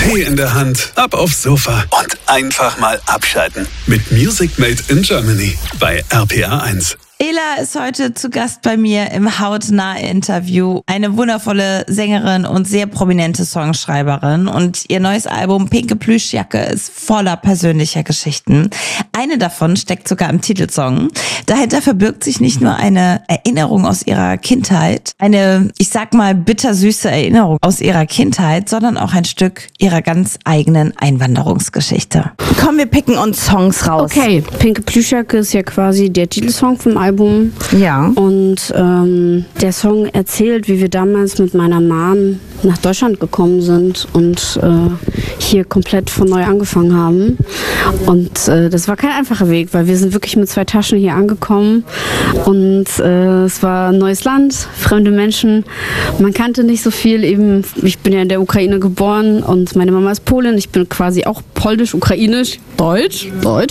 Tee in der Hand, ab aufs Sofa und einfach mal abschalten. Mit Music Made in Germany bei RPA 1. Ela ist heute zu Gast bei mir im Hautnah-Interview. Eine wundervolle Sängerin und sehr prominente Songschreiberin. Und ihr neues Album Pinke Plüschjacke ist voller persönlicher Geschichten. Eine davon steckt sogar im Titelsong. Dahinter verbirgt sich nicht nur eine Erinnerung aus ihrer Kindheit, eine, ich sag mal, bittersüße Erinnerung aus ihrer Kindheit, sondern auch ein Stück ihrer ganz eigenen Einwanderungsgeschichte. Komm, wir picken uns Songs raus. Okay, Pinke Plüschjacke ist ja quasi der Titelsong vom Album. Ja. Und der Song erzählt, wie wir damals mit meiner Mom nach Deutschland gekommen sind und hier komplett von neu angefangen haben. Und das war kein einfacher Weg, weil wir sind wirklich mit 2 Taschen hier angekommen und es war ein neues Land, fremde Menschen. Man kannte nicht so viel. Eben, ich bin ja in der Ukraine geboren und meine Mama ist Polin. Ich bin quasi auch polnisch, ukrainisch, deutsch.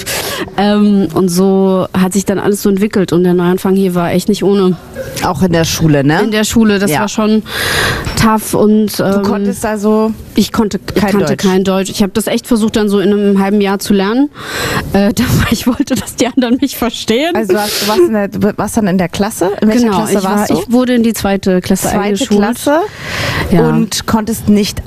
Und so hat sich dann alles so entwickelt und der Neuanfang hier war echt nicht ohne. Auch in der Schule, ne? In der Schule, das war schon tough und du konntest also ich kannte kein Deutsch. Ich habe das echt versucht dann so in einem halben Jahr zu lernen. Ich wollte, dass die anderen mich verstehen. Also du warst dann in der Klasse? In welcher Klasse warst du? Ich wurde in die 2. Klasse eingeschult. Klasse? Ja. Und konntest nicht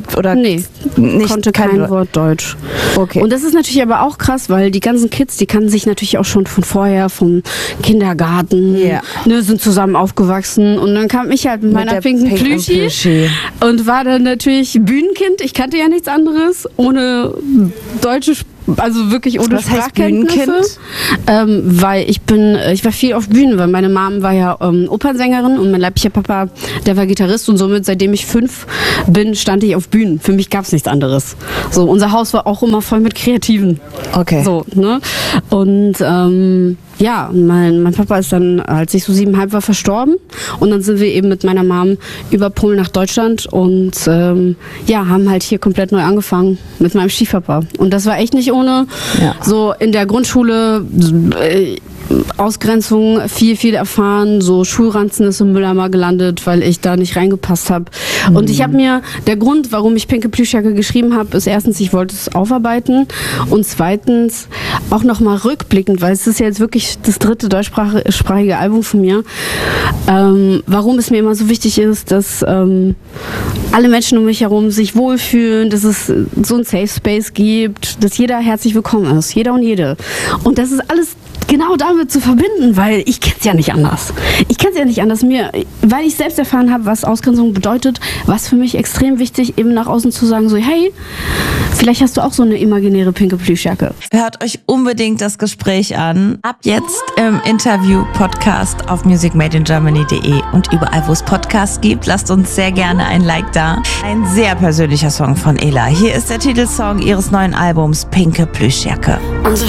konnte kein Wort Deutsch. Okay. Und das ist natürlich aber auch krass, weil die ganzen Kids, die kannten sich natürlich auch schon von vorher, vom Kindergarten, sind zusammen aufgewachsen. Und dann kam ich halt mit meiner pinken Plüschi und war dann natürlich Bühnenkind. Ich kannte ja nichts anderes, ohne deutsche also wirklich ohne Sprachkenntnisse. Weil ich war viel auf Bühnen, weil meine Mom war ja Opernsängerin und mein leiblicher Papa, der war Gitarrist und somit, seitdem ich 5 bin, stand ich auf Bühnen. Für mich gab es nichts anderes. So, unser Haus war auch immer voll mit Kreativen. Okay. So, ne? Und mein Papa ist dann, als ich so 7,5 war, verstorben. Und dann sind wir eben mit meiner Mom über Polen nach Deutschland und haben halt hier komplett neu angefangen mit meinem Stiefpapa. Und das war echt nicht ohne. Ja. So in der Grundschule Ausgrenzung viel erfahren, so Schulranzen ist im Mülleimer gelandet, weil ich da nicht reingepasst habe. Und ich habe mir, der Grund, warum ich Pinke Plüschjacke geschrieben habe, ist erstens, ich wollte es aufarbeiten und zweitens auch nochmal rückblickend, weil es ist ja jetzt wirklich das 3. deutschsprachige Album von mir, warum es mir immer so wichtig ist, dass alle Menschen um mich herum sich wohlfühlen, dass es so ein Safe Space gibt, dass jeder herzlich willkommen ist, jeder und jede. Und das ist alles genau damit zu verbinden, weil ich kenne es ja nicht anders. Weil ich selbst erfahren habe, was Ausgrenzung bedeutet, war es für mich extrem wichtig, eben nach außen zu sagen, so hey, vielleicht hast du auch so eine imaginäre pinke Plüschjacke. Hört euch unbedingt das Gespräch an. Ab jetzt im Interview-Podcast auf musicmadeingermany.de und überall, wo es Podcasts gibt. Lasst uns sehr gerne ein Like da. Ein sehr persönlicher Song von Ela. Hier ist der Titelsong ihres neuen Albums Pinke Plüschjacke. Unsere